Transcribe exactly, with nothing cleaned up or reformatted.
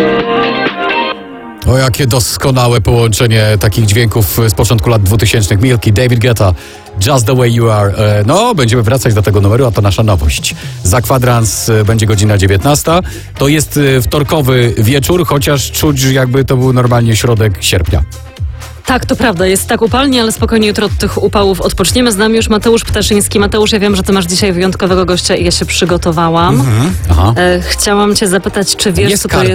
O, jakie doskonałe połączenie takich dźwięków z początku lat dwutysięcznych. Milky, David Guetta, Just the Way You Are. No, będziemy wracać do tego numeru, a to nasza nowość. Za kwadrans będzie godzina dziewiętnasta. To jest wtorkowy wieczór, chociaż czuć, jakby to był normalnie środek sierpnia. Tak, to prawda, jest tak upalnie, ale spokojnie jutro od tych upałów odpoczniemy. Z nami już Mateusz Ptaszyński. Mateusz, ja wiem, że ty masz dzisiaj wyjątkowego gościa i ja się przygotowałam. Mhm. Aha. E, chciałam cię zapytać, czy wiesz, Jest co to jest...